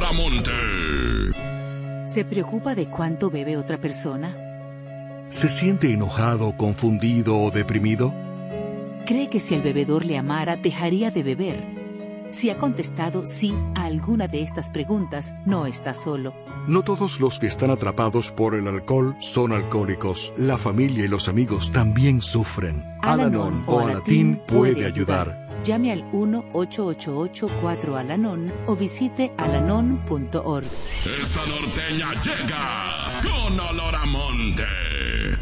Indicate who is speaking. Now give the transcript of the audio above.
Speaker 1: Monte.
Speaker 2: ¿Se preocupa de cuánto bebe otra persona?
Speaker 3: ¿Se siente enojado, confundido o deprimido?
Speaker 2: ¿Cree que si el bebedor le amara, dejaría de beber? Si ha contestado sí a alguna de estas preguntas, no está solo.
Speaker 3: No todos los que están atrapados por el alcohol son alcohólicos. La familia y los amigos también sufren. Al-Anon o Alatín puede ayudar.
Speaker 2: Llame al 1-888-4-ALANON o visite alanon.org.
Speaker 1: Esta norteña llega con olor a monte.